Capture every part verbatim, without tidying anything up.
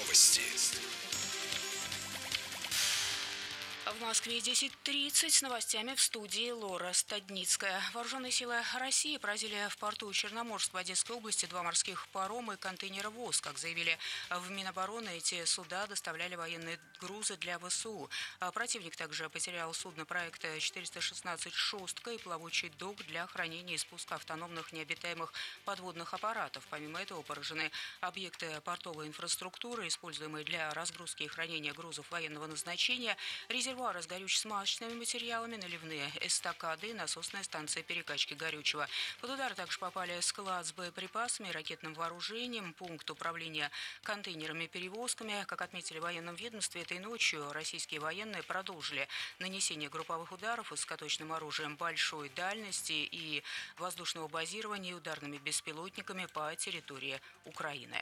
Новости. В Москве десять тридцать с новостями в студии Лора Стадницкая. Вооруженные силы России поразили в порту Черноморск в Одесской области два морских парома и контейнеровоз. Как заявили в Минобороны, эти суда доставляли военные грузы для ВСУ. Противник также потерял судно проекта четыреста шестнадцать «Шостка» и плавучий док для хранения и спуска автономных необитаемых подводных аппаратов. Помимо этого поражены объекты портовой инфраструктуры, используемые для разгрузки и хранения грузов военного назначения, резервуары с горюче-смазочными материалами, наливные эстакады и насосная станция перекачки горючего. Под удар также попали склад с боеприпасами и ракетным вооружением, пункт управления контейнерами-перевозками. Как отметили в военном ведомстве, этой ночью российские военные продолжили нанесение групповых ударов высокоточным оружием большой дальности и воздушного базирования и ударными беспилотниками по территории Украины.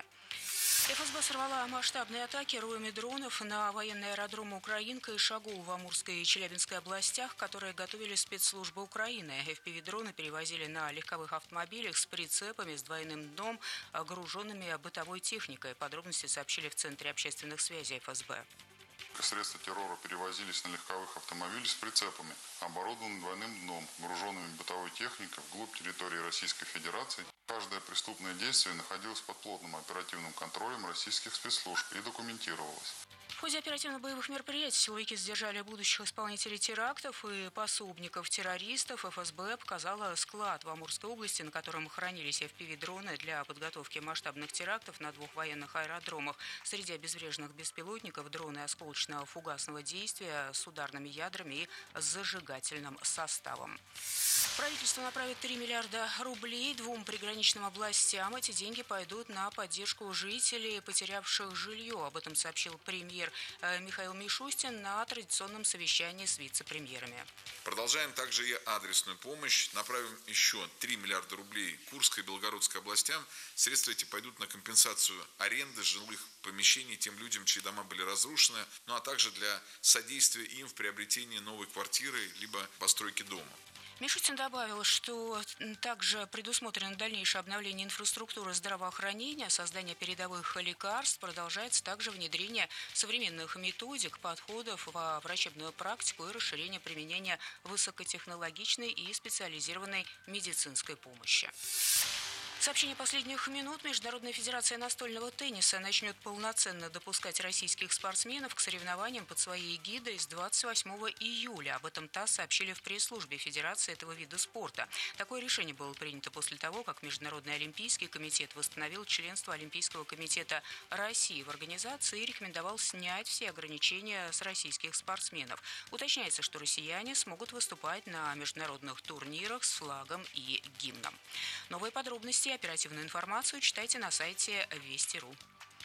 ФСБ сорвала масштабные атаки роями дронов на военные аэродромы Украинка и Шагул в Амурской и Челябинской областях, которые готовили спецслужбы Украины. эф пи ви-дроны перевозили на легковых автомобилях с прицепами с двойным дном, груженными бытовой техникой. Подробности сообщили в Центре общественных связей эф эс бэ. Средства террора перевозились на легковых автомобилях с прицепами, оборудованными двойным дном, груженными бытовой техникой вглубь территории Российской Федерации. Каждое преступное действие находилось под плотным оперативным контролем российских спецслужб и документировалось. В ходе оперативно-боевых мероприятий силовики задержали будущих исполнителей терактов и пособников террористов. эф эс бэ показала склад в Амурской области, на котором хранились эф пи ви-дроны для подготовки масштабных терактов на двух военных аэродромах. Среди обезвреженных беспилотников дроны осколочного фугасного действия с ударными ядрами и зажигательным составом. Правительство направит три миллиарда рублей двум приграничным областям. Эти деньги пойдут на поддержку жителей, потерявших жилье. Об этом сообщил премьер Михаил Мишустин на традиционном совещании с вице-премьерами. Продолжаем также и адресную помощь. Направим еще три миллиарда рублей Курской и Белгородской областям. Средства эти пойдут на компенсацию аренды жилых помещений тем людям, чьи дома были разрушены, ну а также для содействия им в приобретении новой квартиры либо постройки дома. Мишустин добавил, что также предусмотрено дальнейшее обновление инфраструктуры здравоохранения, создание передовых лекарств, продолжается также внедрение современных методик, подходов во врачебную практику и расширение применения высокотехнологичной и специализированной медицинской помощи. Сообщение последних минут. Международная федерация настольного тенниса начнет полноценно допускать российских спортсменов к соревнованиям под своей эгидой с двадцать восьмого июля. Об этом ТАСС сообщили в пресс-службе Федерации этого вида спорта. Такое решение было принято после того, как Международный олимпийский комитет восстановил членство Олимпийского комитета России в организации и рекомендовал снять все ограничения с российских спортсменов. Уточняется, что россияне смогут выступать на международных турнирах с флагом и гимном. Новые подробности и оперативную информацию читайте на сайте вести точка ру.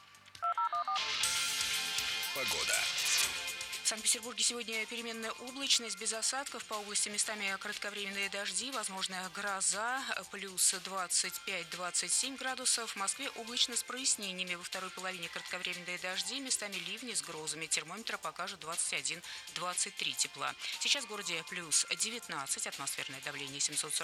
Погода. В Санкт-Петербурге сегодня переменная облачность, без осадков. По области местами кратковременные дожди, возможная гроза, плюс двадцать пять - двадцать семь градусов. В Москве облачно с прояснениями. Во второй половине кратковременные дожди, местами ливни с грозами. Термометр покажет двадцать один - двадцать три тепла. Сейчас в городе плюс девятнадцать, атмосферное давление семьсот сорок